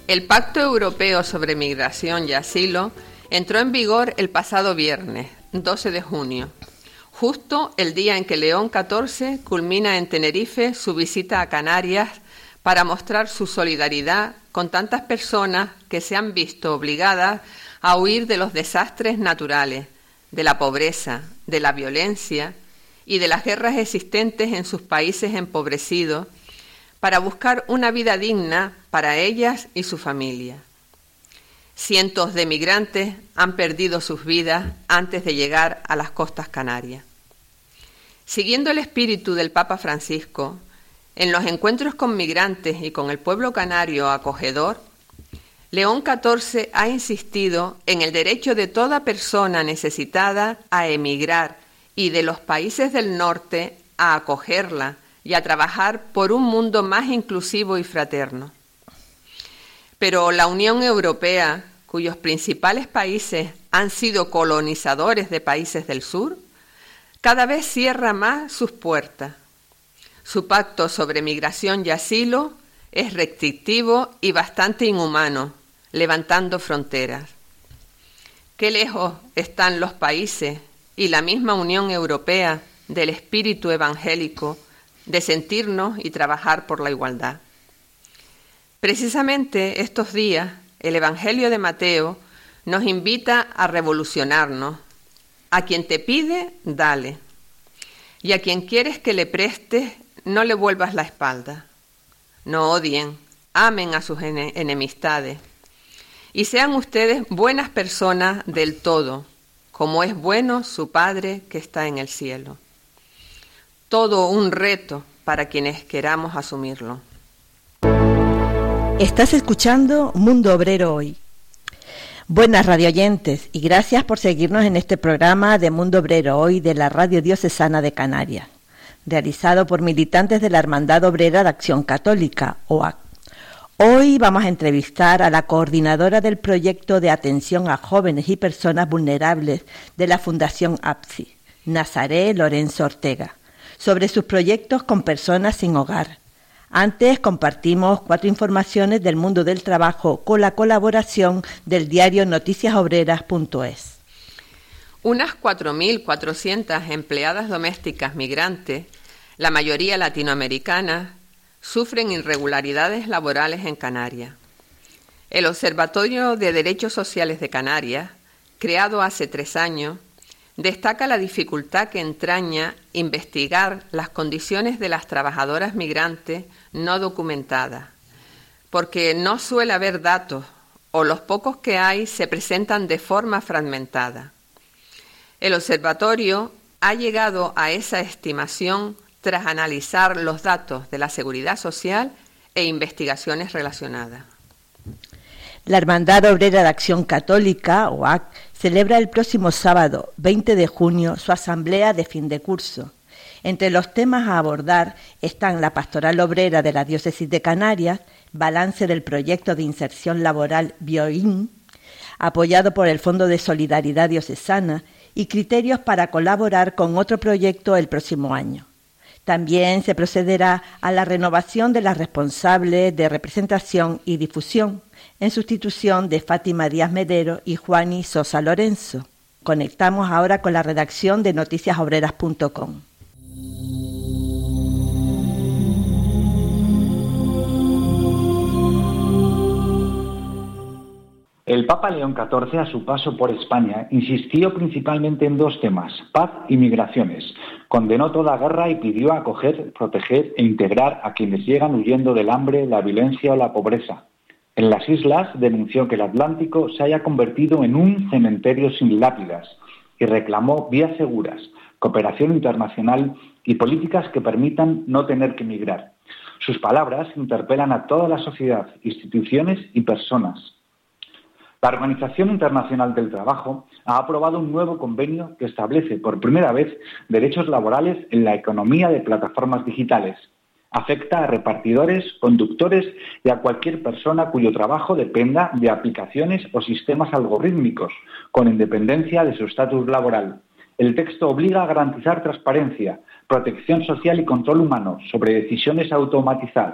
El Pacto Europeo sobre Migración y Asilo entró en vigor el pasado viernes, 12 de junio, justo el día en que León XIV culmina en Tenerife su visita a Canarias para mostrar su solidaridad con tantas personas que se han visto obligadas a huir de los desastres naturales, de la pobreza, de la violencia y de las guerras existentes en sus países empobrecidos, para buscar una vida digna para ellas y su familia. Cientos de migrantes han perdido sus vidas antes de llegar a las costas canarias. Siguiendo el espíritu del Papa Francisco, en los encuentros con migrantes y con el pueblo canario acogedor, León XIV ha insistido en el derecho de toda persona necesitada a emigrar y de los países del norte a acogerla y a trabajar por un mundo más inclusivo y fraterno. Pero la Unión Europea, cuyos principales países han sido colonizadores de países del sur, cada vez cierra más sus puertas. Su pacto sobre migración y asilo es restrictivo y bastante inhumano, levantando fronteras. Qué lejos están los países y la misma Unión Europea del espíritu evangélico de sentirnos y trabajar por la igualdad. Precisamente estos días, el Evangelio de Mateo nos invita a revolucionarnos. A quien te pide, dale. Y a quien quieres que le prestes, no le vuelvas la espalda. No odien, amen a sus enemistades. Y sean ustedes buenas personas del todo, como es bueno su Padre que está en el cielo. Todo un reto para quienes queramos asumirlo. Estás escuchando Mundo Obrero Hoy. Buenas radioyentes y gracias por seguirnos en este programa de Mundo Obrero Hoy de la Radio Diocesana de Canarias, realizado por militantes de la Hermandad Obrera de Acción Católica, OAC. Hoy vamos a entrevistar a la coordinadora del proyecto de atención a jóvenes y personas vulnerables de la Fundación APSI, Nazaré Lorenzo Ortega, sobre sus proyectos con personas sin hogar. Antes compartimos 4 informaciones del mundo del trabajo con la colaboración del diario noticiasobreras.es. Unas 4.400 empleadas domésticas migrantes, la mayoría latinoamericanas, sufren irregularidades laborales en Canarias. El Observatorio de Derechos Sociales de Canarias, creado hace 3 años, destaca la dificultad que entraña investigar las condiciones de las trabajadoras migrantes no documentadas, porque no suele haber datos o los pocos que hay se presentan de forma fragmentada. El observatorio ha llegado a esa estimación tras analizar los datos de la Seguridad Social e investigaciones relacionadas. La Hermandad Obrera de Acción Católica, OAC, celebra el próximo sábado, 20 de junio, su asamblea de fin de curso. Entre los temas a abordar están la pastoral obrera de la Diócesis de Canarias, balance del proyecto de inserción laboral BioIN, apoyado por el Fondo de Solidaridad Diocesana, y criterios para colaborar con otro proyecto el próximo año. También se procederá a la renovación de las responsables de representación y difusión, en sustitución de Fátima Díaz Medero y Juani Sosa Lorenzo. Conectamos ahora con la redacción de noticiasobreras.com. El Papa León XIV, a su paso por España, insistió principalmente en 2 temas: paz y migraciones. Condenó toda guerra y pidió acoger, proteger e integrar a quienes llegan huyendo del hambre, la violencia o la pobreza. En las islas denunció que el Atlántico se haya convertido en un cementerio sin lápidas y reclamó vías seguras, cooperación internacional y políticas que permitan no tener que migrar. Sus palabras interpelan a toda la sociedad, instituciones y personas. La Organización Internacional del Trabajo ha aprobado un nuevo convenio que establece por primera vez derechos laborales en la economía de plataformas digitales. Afecta a repartidores, conductores y a cualquier persona cuyo trabajo dependa de aplicaciones o sistemas algorítmicos, con independencia de su estatus laboral. El texto obliga a garantizar transparencia, protección social y control humano sobre decisiones automatizadas.